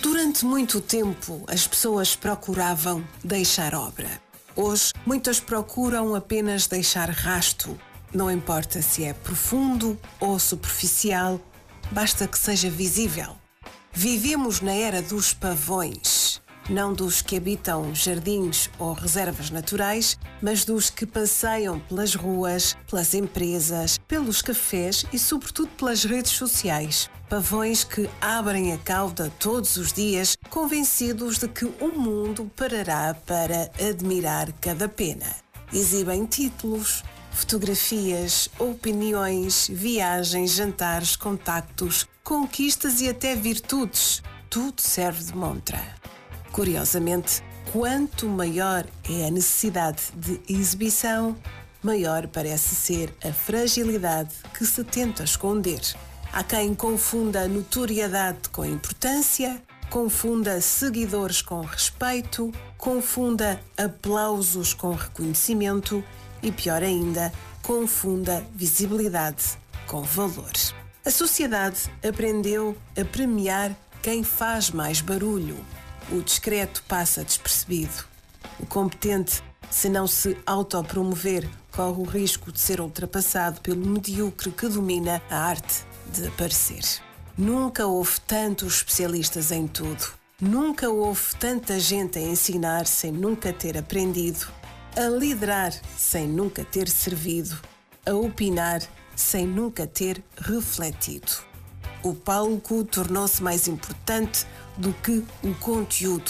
Durante muito tempo, as pessoas procuravam deixar obra. Hoje, muitas procuram apenas deixar rasto. Não importa se é profundo ou superficial, basta que seja visível. Vivemos na era dos pavões, não dos que habitam jardins ou reservas naturais, mas dos que passeiam pelas ruas, pelas empresas, pelos cafés e, sobretudo, pelas redes sociais. Pavões que abrem a cauda todos os dias, convencidos de que o mundo parará para admirar cada pena. Exibem títulos, fotografias, opiniões, viagens, jantares, contactos, conquistas e até virtudes. Tudo serve de montra. Curiosamente, quanto maior é a necessidade de exibição, maior parece ser a fragilidade que se tenta esconder. Há quem confunda notoriedade com importância, confunda seguidores com respeito, confunda aplausos com reconhecimento e, pior ainda, confunda visibilidade com valor. A sociedade aprendeu a premiar quem faz mais barulho. O discreto passa despercebido. O competente, se não se autopromover, corre o risco de ser ultrapassado pelo medíocre que domina a arte de aparecer. Nunca houve tantos especialistas em tudo. Nunca houve tanta gente a ensinar sem nunca ter aprendido, a liderar sem nunca ter servido, a opinar sem nunca ter refletido. O palco tornou-se mais importante do que o conteúdo.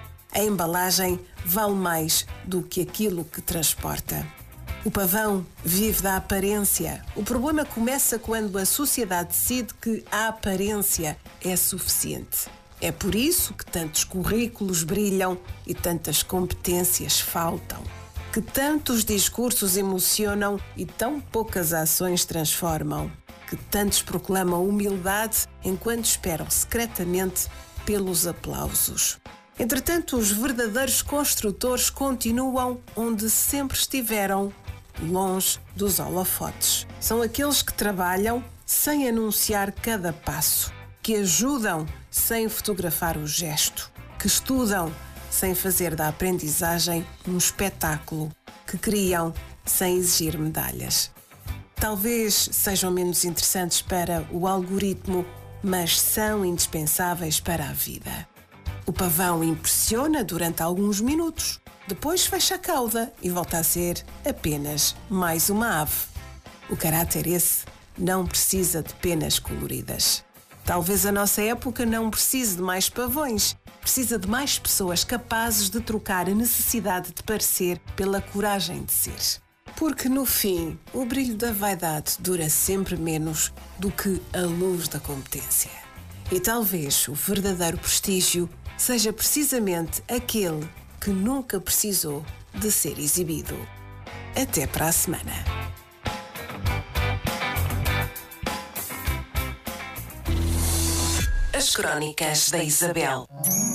A embalagem vale mais do que aquilo que transporta. O pavão vive da aparência. O problema começa quando a sociedade decide que a aparência é suficiente. É por isso que tantos currículos brilham e tantas competências faltam. Que tantos discursos emocionam e tão poucas ações transformam. Que tantos proclamam humildade enquanto esperam secretamente pelos aplausos. Entretanto, os verdadeiros construtores continuam onde sempre estiveram, longe dos holofotes. São aqueles que trabalham sem anunciar cada passo, que ajudam sem fotografar o gesto, que estudam sem fazer da aprendizagem um espetáculo, que criam sem exigir medalhas. Talvez sejam menos interessantes para o algoritmo, mas são indispensáveis para a vida. O pavão impressiona durante alguns minutos, depois fecha a cauda e volta a ser apenas mais uma ave. O caráter esse não precisa de penas coloridas. Talvez a nossa época não precise de mais pavões, precisa de mais pessoas capazes de trocar a necessidade de parecer pela coragem de ser. Porque, no fim, o brilho da vaidade dura sempre menos do que a luz da competência. E talvez o verdadeiro prestígio seja precisamente aquele que nunca precisou de ser exibido. Até para a semana. As Crónicas da Isabel.